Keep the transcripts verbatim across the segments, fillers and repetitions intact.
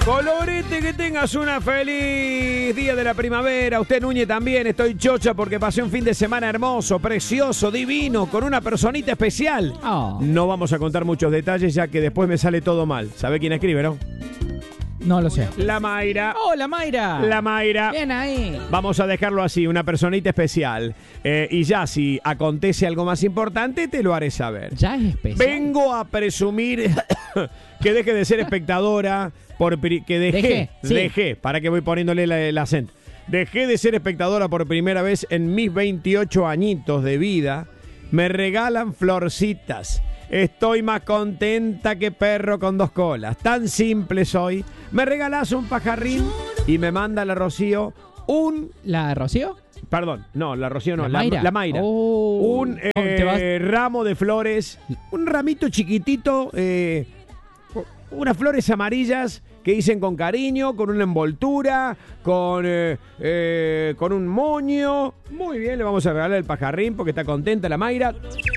Colorete, que tengas una feliz día de la primavera. Usted, Núñez, también. Estoy chocha porque pasé un fin de semana hermoso, precioso, divino, con una personita especial. Oh. No vamos a contar muchos detalles ya que después me sale todo mal. ¿Sabe quién escribe, no? No lo sé. La Mayra. Hola, Mayra. La Mayra. Bien ahí. Vamos a dejarlo así, una personita especial. Eh, y ya, si acontece algo más importante, te lo haré saber. Ya es especial. Vengo a presumir que deje de ser espectadora. Por pri- que dejé, Dejé, sí. dejé, para que voy poniéndole la- el acento. Dejé de ser espectadora por primera vez en mis veintiocho añitos de vida. Me regalan florcitas. Estoy más contenta que perro con dos colas. Tan simple soy. Me regalás un pajarrín y me manda la Rocío un... ¿La Rocío? Perdón, no, la Rocío no, ¿La la, Mayra? la Mayra. Oh. Un Oh, te vas- eh, ramo de flores, un ramito chiquitito, eh, unas flores amarillas que dicen con cariño, con una envoltura, con, eh, eh, con un moño. Muy bien, le vamos a regalar el pajarrín porque está contenta la Mayra.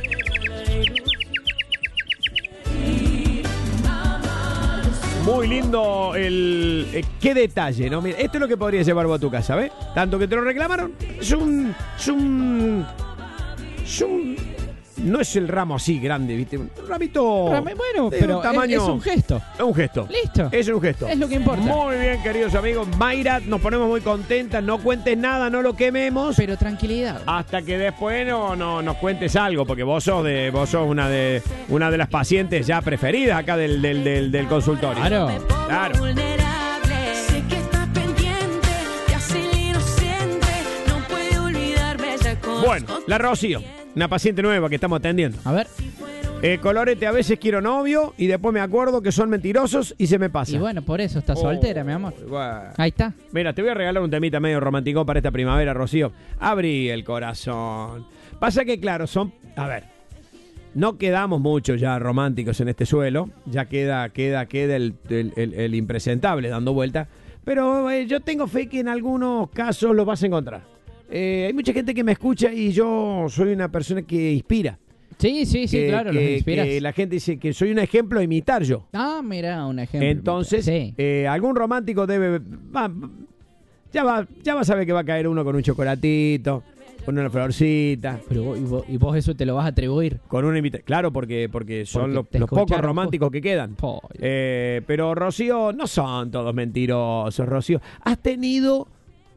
Muy lindo el... eh, qué detalle, ¿no? Mira, esto es lo que podrías llevar vos a tu casa, ¿ves? Tanto que te lo reclamaron. Es un... Es un... Es un... No es el ramo así grande, ¿viste? Un ramito... Rame- Bueno, de pero un tamaño... es, es un gesto. Es un gesto. Listo. Es un gesto. Es lo que importa. Muy bien, queridos amigos. Mayra, nos ponemos muy contentas. No cuentes nada, no lo quememos. Pero tranquilidad. Hasta que después no, no nos cuentes algo, porque vos sos de vos sos una de una de las pacientes ya preferidas acá del, del, del, del consultorio. Claro. Claro. Vulnerable, sé que estás pendiente, te hace el inocente, no puedo olvidarme, ya conozco Bueno, la Rocío, una paciente nueva que estamos atendiendo. A ver. Eh, Colorete, a veces quiero novio y después me acuerdo que son mentirosos y se me pasa. Y bueno, por eso está Oh, soltera, mi amor. bueno. Ahí está. Mira, te voy a regalar un temita medio romántico para esta primavera, Rocío. Abrí el corazón. Pasa que, claro, son... A ver, no quedamos muchos ya románticos en este suelo. Ya queda, queda, queda el, el, el- el impresentable dando vuelta. Pero eh, yo tengo fe que en algunos casos lo vas a encontrar. Eh, hay mucha gente que me escucha y yo soy una persona que inspira. Sí, sí, sí, que, claro, los que- inspiras. que la gente dice que soy un ejemplo a imitar yo. Ah, mira, un ejemplo. Entonces, Sí. eh, algún romántico debe... va- ya, va, ya va a saber que va a caer uno con un chocolatito, con una florcita, Pero vos, y, vos, y vos eso te lo vas a atribuir. con una invitación. Claro, porque, porque son Porque los, te los pocos escucharon, románticos que quedan. Po- Eh, pero, Rocío, no son todos mentirosos, Rocío. Has tenido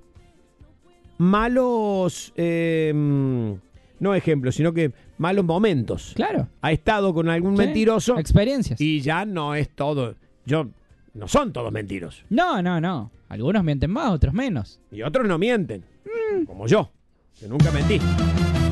malos... eh, no ejemplos, sino que malos momentos. Claro. Ha estado con algún Sí. mentiroso Experiencias. y ya no es todo... Yo... No son todos mentirosos. No, no, no. Algunos mienten más, otros menos. Y otros no mienten. Como yo, que nunca mentí.